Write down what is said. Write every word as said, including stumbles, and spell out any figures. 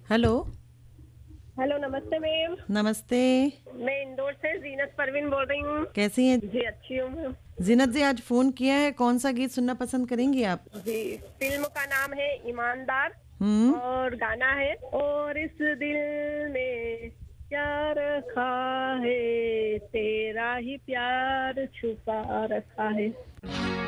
Hello. Hello, नमस्ते ma'am. नमस्ते। मैं इंदौर से जीनत परवीन बोल रही हूँ। कैसी हैं? जी अच्छी हूँ मैम। जीनत जी, आज फोन किया है, कौन सा गीत सुनना पसंद करेंगी आप? जी, फिल्म का नाम है ईमानदार हम्म। और गाना है और इस दिल में क्या रखा है, तेरा ही प्यार छुपा रखा है।